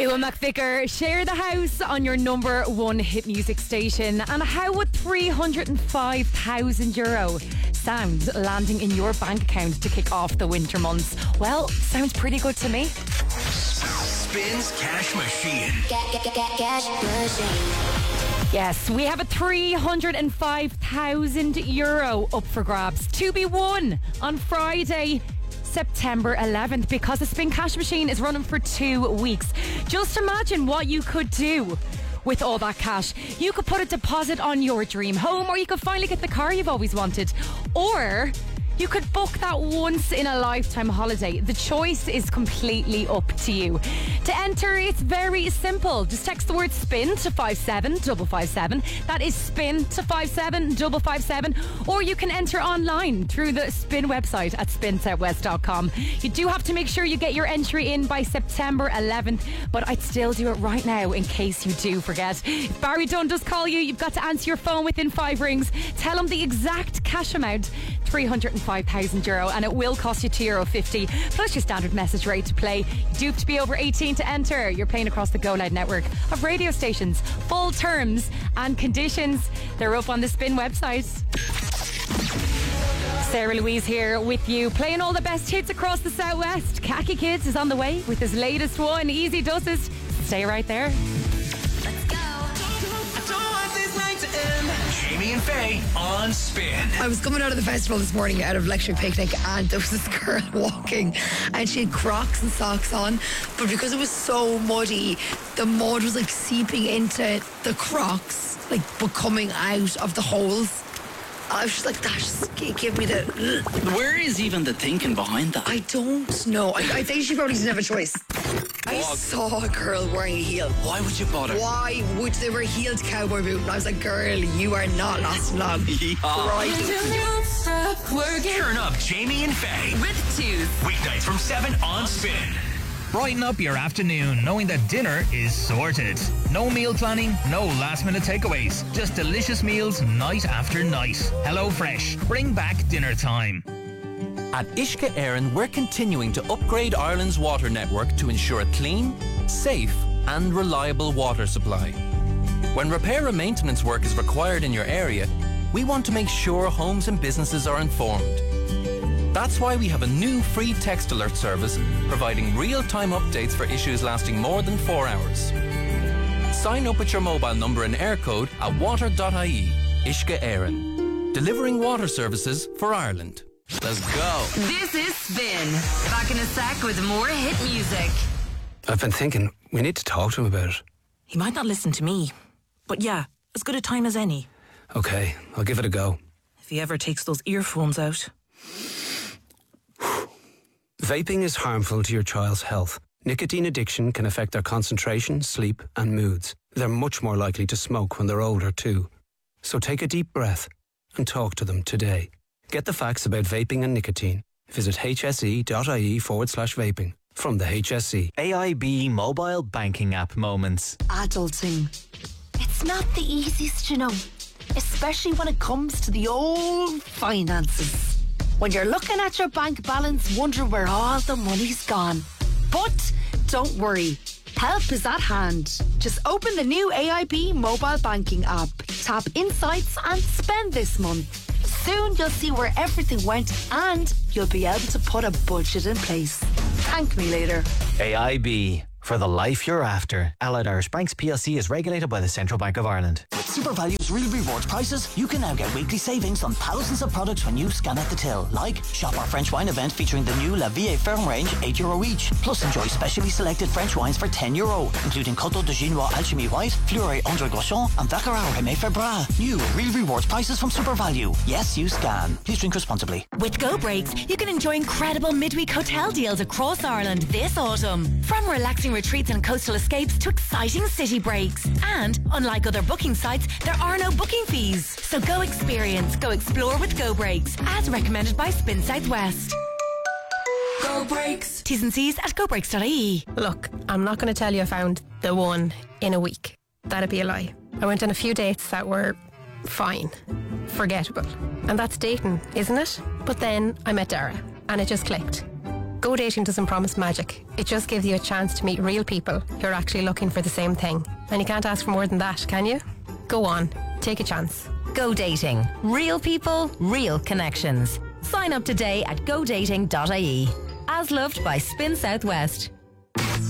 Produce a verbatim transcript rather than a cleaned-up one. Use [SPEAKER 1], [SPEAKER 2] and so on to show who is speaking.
[SPEAKER 1] Ewan McVicker, share the house on your number one hit music station. And how would three hundred five thousand euro sound landing in your bank account to kick off the winter months? Well, sounds pretty good to me.
[SPEAKER 2] Spins Cash Machine.
[SPEAKER 3] Get, get, get, get, cash machine.
[SPEAKER 1] Yes, we have a three hundred five thousand euro up for grabs to be won on Friday, September eleventh, because the Spin Cash Machine is running for two weeks. Just imagine what you could do with all that cash. You could put a deposit on your dream home, or you could finally get the car you've always wanted, or you could book that once in a lifetime holiday. The choice is completely up to you. To enter, it's very simple. Just text the word SPIN to five seven five five seven. That is SPIN to five seven five five seven. Or you can enter online through the Spin website at spin southwest dot com. You do have to make sure you get your entry in by September eleventh, but I'd still do it right now in case you do forget. If Barry Dunn does call you, you've got to answer your phone within five rings. Tell him the exact cash amount, three hundred five thousand euro, and it will cost you two euro fifty plus your standard message rate to play. You do have to be over eighteen to enter. You're playing across the Go Loud network of radio stations. Full terms and conditions, they're up on the Spin website. Sarah Louise here with you, playing all the best hits across the Southwest. Khaki Kids is on the way with his latest one, Easy Does It. Stay right there.
[SPEAKER 2] Jamie and Faye on Spin.
[SPEAKER 4] I was coming out of the festival this morning out of Lecture Picnic, and there was this girl walking and she had Crocs and socks on, but because it was so muddy, the mud was like seeping into the Crocs, like but coming out of the holes. I was just like, that just gave me the ugh.
[SPEAKER 5] Where is even the thinking behind that?
[SPEAKER 4] I don't know. I, I think she probably didn't have a choice. I saw a girl wearing a heel.
[SPEAKER 5] Why would you bother?
[SPEAKER 4] Why would they wear a heeled cowboy boot? And I was like, girl, you are not lost and long. Right.
[SPEAKER 2] Turn up Jamie and Faye
[SPEAKER 6] with Tues.
[SPEAKER 2] weeknights from seven on Spin.
[SPEAKER 7] Brighten up your afternoon knowing that dinner is sorted. No meal planning, no last minute takeaways. Just delicious meals night after night. Hello Fresh. Bring back dinner time.
[SPEAKER 8] At Uisce Éireann, we're continuing to upgrade Ireland's water network to ensure a clean, safe and reliable water supply. When repair and maintenance work is required in your area, we want to make sure homes and businesses are informed. That's why we have a new free text alert service providing real-time updates for issues lasting more than four hours. Sign up with your mobile number and air code at water dot I E. Uisce Éireann. Delivering water services for Ireland. Let's go.
[SPEAKER 6] This is Spin. Back in a sec with more hit music.
[SPEAKER 9] I've been thinking, we need to talk to him about it.
[SPEAKER 10] He might not listen to me, but yeah, as good a time as any.
[SPEAKER 9] Okay, I'll give it a go.
[SPEAKER 10] If he ever takes those earphones out.
[SPEAKER 9] Vaping is harmful to your child's health. Nicotine addiction can affect their concentration, sleep and moods. They're much more likely to smoke when they're older too. So take a deep breath and talk to them today. Get the facts about vaping and nicotine. Visit hse.ie forward slash vaping. From the H S E.
[SPEAKER 11] A I B mobile banking app moments.
[SPEAKER 12] Adulting. It's not the easiest, you know. Especially when it comes to the old finances. When you're looking at your bank balance, wondering where all the money's gone. But don't worry. Help is at hand. Just open the new A I B mobile banking app. Tap Insights and spend this month. Soon you'll see where everything went and you'll be able to put a budget in place. Thank me later.
[SPEAKER 11] A I B. For the life you're after. Allied Irish Banks P L C is regulated by the Central Bank of Ireland.
[SPEAKER 13] With SuperValue's real rewards prices, you can now get weekly savings on thousands of products when you scan at the till. Like, shop our French wine event featuring the new La Vie Ferme range, eight euro each. Plus enjoy specially selected French wines for ten euro, including Coteau de Ginois Alchimie White, Fleury André Groschon, and Baccarat Rémy Ferbras. New real rewards prices from SuperValue. Yes, you scan. Please drink responsibly.
[SPEAKER 14] With Go Breaks, you can enjoy incredible midweek hotel deals across Ireland this autumn. From relaxing retreats and coastal escapes to exciting city breaks. And unlike other booking sites, there are no booking fees. So go experience, go explore with Go Breaks, as recommended by Spin Southwest. Go Breaks. T's and C's at go breaks dot I E.
[SPEAKER 15] Look, I'm not going to tell you I found the one in a week. That'd be a lie. I went on a few dates that were fine, forgettable. And that's dating, isn't it? But then I met Dara, and it just clicked. Go Dating doesn't promise magic. It just gives you a chance to meet real people who are actually looking for the same thing. And you can't ask for more than that, can you? Go on, take a chance.
[SPEAKER 14] Go Dating. Real people, real connections. Sign up today at go dating dot I E. As loved by Spin Southwest.